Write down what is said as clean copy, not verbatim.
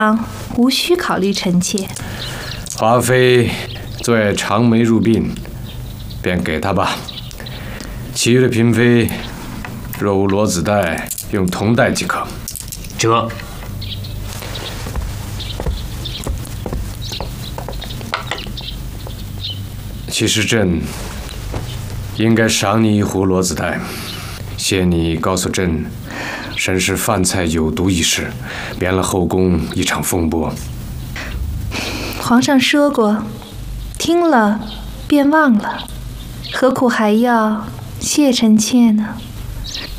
无需考虑臣妾。 华妃最爱长梅入鬓，便给她吧。其余的嫔妃，若无罗子带，用铜带即可。 这。 其实朕应该赏你一壶罗子带，谢你告诉朕沈氏饭菜有毒一事，免了后宫一场风波。 皇上说过，听了便忘了，何苦还要谢臣妾呢？